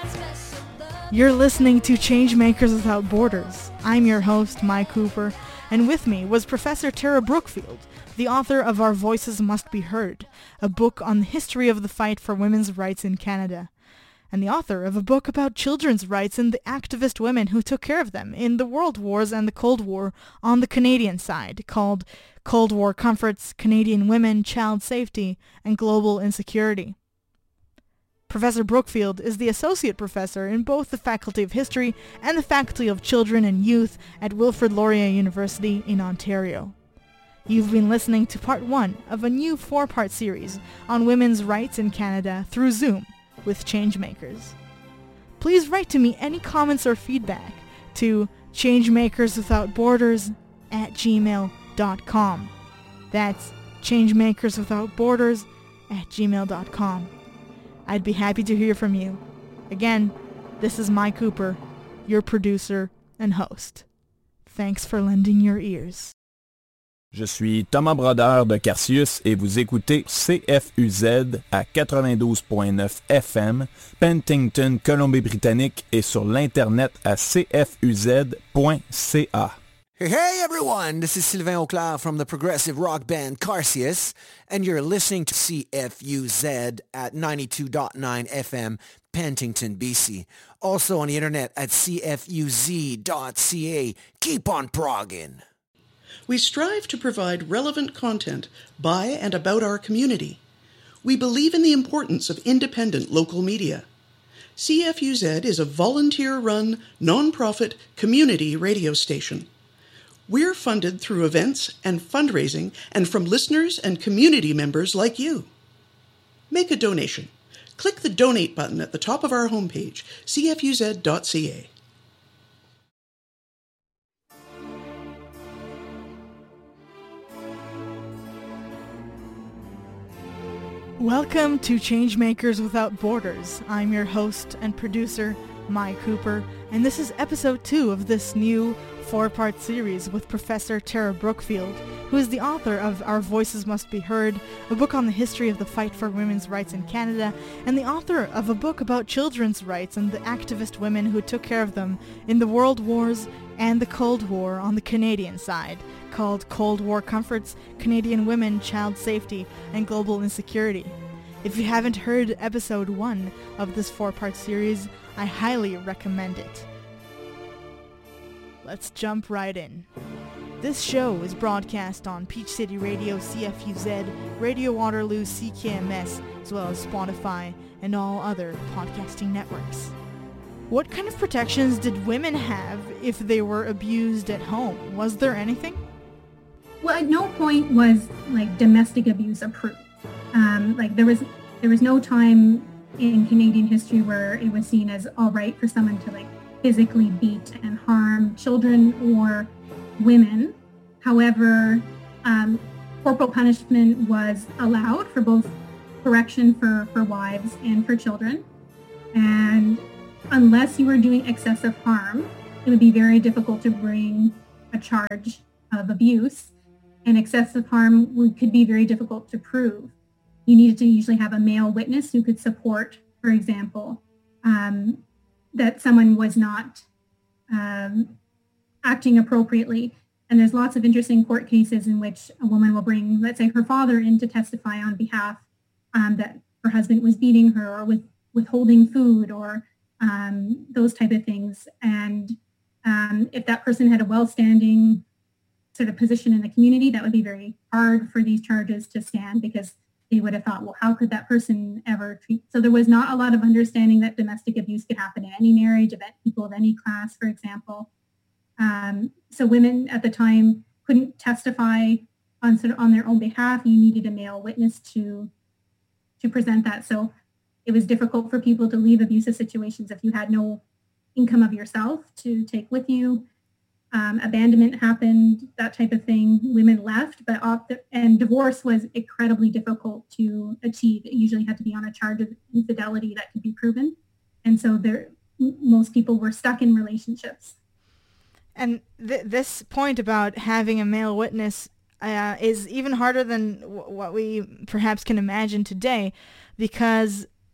You're listening to Changemakers Without Borders. I'm your host, Mike Cooper, and with me was Professor Tara Brookfield, the author of Our Voices Must Be Heard, a book on the history of the fight for women's rights in Canada, and the author of a book about children's rights and the activist women who took care of them in the World Wars and the Cold War on the Canadian side, called Cold War Comforts, Canadian Women, Child Safety, and Global Insecurity. Professor Brookfield is the Associate Professor in both the Faculty of History and the Faculty of Children and Youth at Wilfrid Laurier University in Ontario. You've been listening to part 1 of a new 4-part series on women's rights in Canada through Zoom with Changemakers. Please write to me any comments or feedback to changemakerswithoutborders@gmail.com. That's changemakerswithoutborders@gmail.com. I'd be happy to hear from you. Again, this is Mike Cooper, your producer and host. Thanks for lending your ears. Je suis Thomas Brodeur de Carcius et vous écoutez CFUZ à 92.9 FM, Penticton, Colombie-Britannique et sur l'Internet à cfuz.ca. Hey everyone, this is Sylvain Auclair from the progressive rock band Carcius, and you're listening to CFUZ at 92.9 FM, Penticton, BC. Also on the internet at cfuz.ca. Keep on progging. We strive to provide relevant content by and about our community. We believe in the importance of independent local media. CFUZ is a volunteer-run, non-profit community radio station. We're funded through events and fundraising and from listeners and community members like you. Make a donation. Click the donate button at the top of our homepage, cfuz.ca. Welcome to Changemakers Without Borders. I'm your host and producer, Mike Cooper, and this is episode 2 of this new 4-part series with Professor Tara Brookfield, who is the author of Our Voices Must Be Heard, a book on the history of the fight for women's rights in Canada, and the author of a book about children's rights and the activist women who took care of them in the World Wars and the Cold War on the Canadian side, called Cold War Comforts, Canadian Women, Child Safety, and Global Insecurity. If you haven't heard episode 1 of this 4-part series, I highly recommend it. Let's jump right in. This show is broadcast on Peach City Radio, CFUZ, Radio Waterloo, CKMS, as well as Spotify and all other podcasting networks. What kind of protections did women have if they were abused at home? Was there anything? Well, at no point was domestic abuse approved. There was no time in Canadian history where it was seen as all right for someone to physically beat and harm children or women. However, corporal punishment was allowed for both correction for wives and for children. And unless you were doing excessive harm, it would be very difficult to bring a charge of abuse. And excessive harm could be very difficult to prove. You needed to usually have a male witness who could support, for example, that someone was not acting appropriately. And there's lots of interesting court cases in which a woman will bring, let's say, her father in to testify on behalf that her husband was beating her or withholding food or those type of things. And if that person had a well-standing sort of position in the community, that would be very hard for these charges to stand because they would have thought, well, how could that person ever treat? So there was not a lot of understanding that domestic abuse could happen in any marriage, of people of any class, for example. So women at the time couldn't testify on their own behalf. You needed a male witness to present that. So it was difficult for people to leave abusive situations if you had no income of yourself to take with you. Abandonment happened, that type of thing. Women left, and divorce was incredibly difficult to achieve. It usually had to be on a charge of infidelity that could be proven. And so most people were stuck in relationships. And this point about having a male witness is even harder than what we perhaps can imagine today, because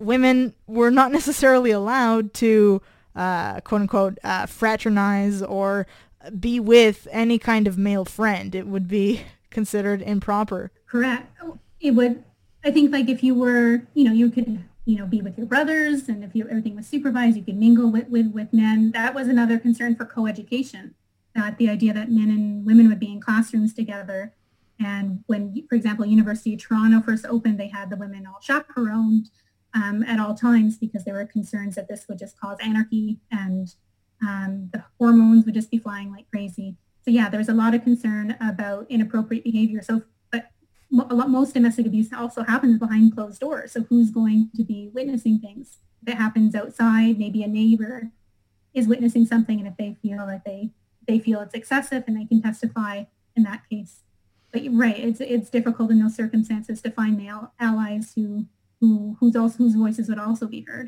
women were not necessarily allowed to, quote-unquote, fraternize or be with any kind of male friend. It would be considered improper. Correct. It would, I think, like if you were, you could, be with your brothers, and if everything was supervised, you could mingle with men. That was another concern for coeducation, that the idea that men and women would be in classrooms together. And when, for example, University of Toronto first opened, they had the women all chaperoned at all times because there were concerns that this would just cause anarchy and the hormones would just be flying like crazy. So yeah, there's a lot of concern about inappropriate behavior. So, but most domestic abuse also happens behind closed doors. So who's going to be witnessing things? If it happens outside, maybe a neighbor is witnessing something, and if they feel that they feel it's excessive, and they can testify in that case. But you're right, it's difficult in those circumstances to find male allies whose voices would also be heard.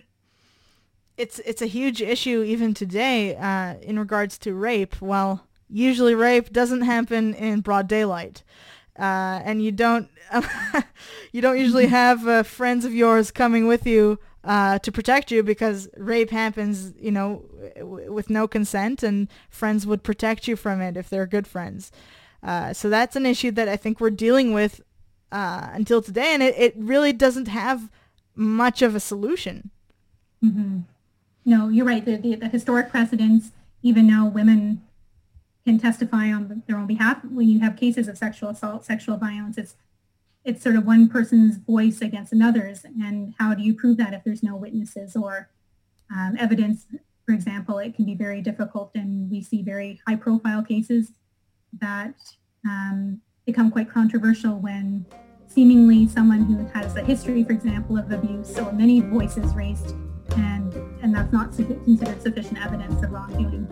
It's a huge issue even today in regards to rape. Well, usually rape doesn't happen in broad daylight, and you don't usually have friends of yours coming with you to protect you, because rape happens, with no consent, and friends would protect you from it if they're good friends. So that's an issue that I think we're dealing with until today, and it really doesn't have much of a solution. Mm-hmm. No, you're right. The historic precedents, even though women can testify on their own behalf, when you have cases of sexual assault, sexual violence, it's sort of one person's voice against another's. And how do you prove that if there's no witnesses or evidence? For example, it can be very difficult, and we see very high-profile cases that become quite controversial when seemingly someone who has a history, for example, of abuse, or many voices raised, and that's not considered sufficient evidence of wrongdoing.